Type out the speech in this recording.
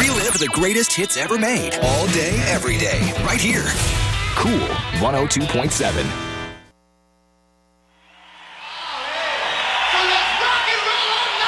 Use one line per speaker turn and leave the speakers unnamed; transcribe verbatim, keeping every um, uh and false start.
Relive the greatest hits ever made all day, every day, right here. Cool one oh two point seven.
So let's rock and roll on